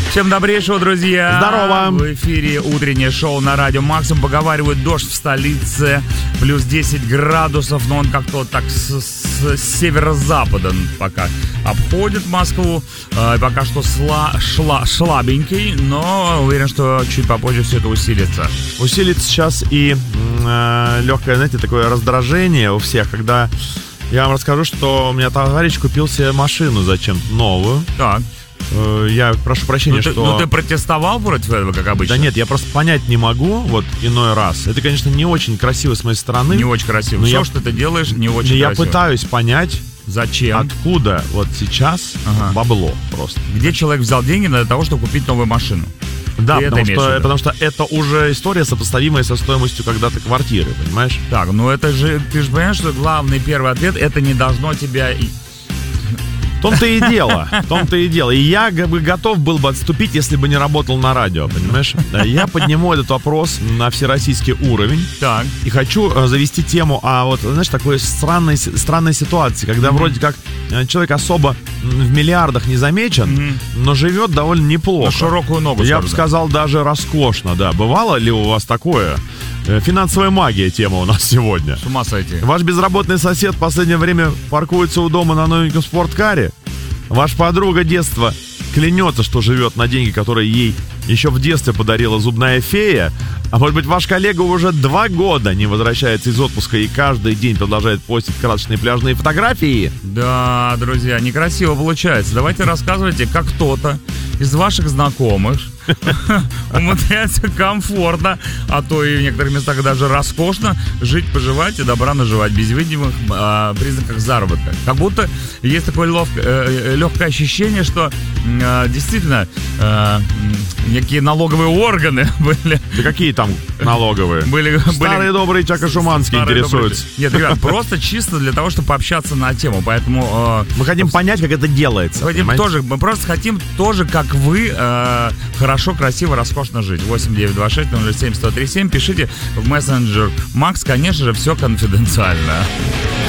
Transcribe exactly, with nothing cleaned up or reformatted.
Всем добрейшего, друзья. Здорово. В эфире утреннее шоу на радио Максимум. Поговаривают, дождь в столице, плюс десять градусов, но он как-то вот так с, с, с северо-запада пока обходит Москву. Э, пока что сла, шла, слабенький, но уверен, что чуть попозже все это усилится. Усилится сейчас и э, легкое, знаете, такое раздражение у всех, когда я вам расскажу, что у меня товарищ купил себе машину зачем-то новую. Так. Я прошу прощения, ну, ты, что... Ну, ты протестовал против этого, как обычно? Да нет, я просто понять не могу, вот, иной раз. Это, конечно, не очень красиво с моей стороны. Не очень красиво. Все, я... что ты делаешь, не очень я красиво. Я пытаюсь понять, зачем, откуда вот сейчас ага. бабло просто. Где человек взял деньги для того, чтобы купить новую машину? Да, потому что, потому что это уже история, сопоставимая со стоимостью когда-то квартиры, понимаешь? Так, ну это же, ты же понимаешь, что главный первый ответ, это не должно тебя... В том-то и дело, в том-то и дело. И я бы готов был бы отступить, если бы не работал на радио, понимаешь? Я подниму этот вопрос на всероссийский уровень. Так. И хочу завести тему о, вот, знаешь, такой странной, странной ситуации, когда mm-hmm. вроде как человек особо в миллиардах не замечен, mm-hmm. но живет довольно неплохо. На широкую ногу. Я бы сказал, даже роскошно, да. Бывало ли у вас такое? Финансовая магия тема у нас сегодня. С ума сойти. Ваш безработный сосед в последнее время паркуется у дома на новеньком спорткаре. Ваша подруга детства клянется, что живет на деньги, которые ей еще в детстве подарила зубная фея. А может быть, ваш коллега уже два года не возвращается из отпуска и каждый день продолжает постить красочные пляжные фотографии? Да, друзья, некрасиво получается. Давайте рассказывайте, как кто-то из ваших знакомых умудряется комфортно, а то и в некоторых местах даже роскошно жить, поживать и добра наживать без видимых а, признаков заработка. Как будто есть такое ловко, э, легкое ощущение, что э, действительно э, некие налоговые органы были. Да какие там налоговые? Были, старые были, добрые Чака Шуманский интересуются. Добрые. Нет, ребят, просто чисто для того, чтобы пообщаться на тему. Поэтому э, мы хотим э, понять, как это делается. Мы, хотим тоже, мы просто хотим тоже, как вы, э, хорошо, красиво, роскошно жить. восемь девятьсот двадцать шесть ноль семь сто тридцать семь. Пишите в мессенджер Макс, конечно же, все конфиденциально.